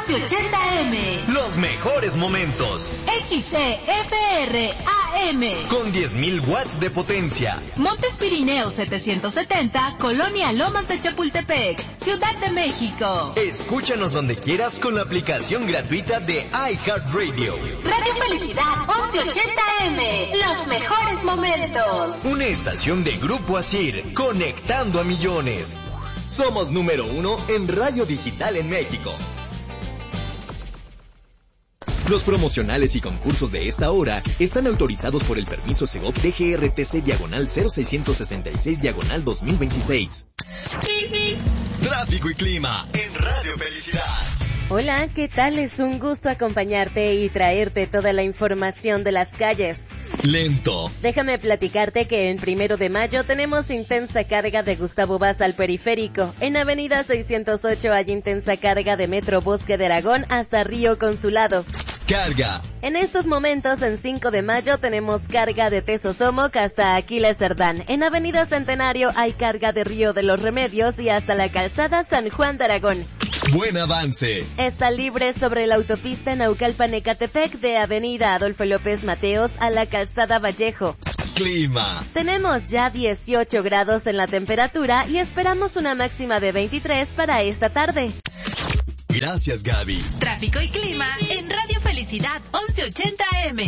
1180M. Los mejores momentos. XCFR AM. Con 10.000 watts de potencia. Montes Pirineos 770, Colonia Lomas de Chapultepec, Ciudad de México. Escúchanos donde quieras con la aplicación gratuita de iHeartRadio. Radio Felicidad 1180M. Los mejores momentos. Una estación de Grupo Asir, conectando a millones. Somos número 1 en radio digital en México. Los promocionales y concursos de esta hora están autorizados por el permiso Segov DGRTC/0666/2026. Tráfico y clima en Radio Felicidad. Hola, ¿qué tal? Es un gusto acompañarte y traerte toda la información de las calles. Lento. Déjame platicarte que en 1 de Mayo tenemos intensa carga de Gustavo Vaz al periférico. En Avenida 608 hay intensa carga de Metro Bosque de Aragón hasta Río Consulado. Carga. En estos momentos, en 5 de Mayo, tenemos carga de Tesosomoc hasta Aquiles Cerdán. En Avenida Centenario hay carga de Río de los Remedios y hasta la calzada San Juan de Aragón. Buen avance. Está libre sobre la autopista Naucalpan-Ecatepec de Avenida Adolfo López Mateos a la calzada Vallejo. Clima. Tenemos ya 18 grados en la temperatura y esperamos una máxima de 23 para esta tarde. Gracias, Gaby. Tráfico y clima en Radio Felicidad 1180M.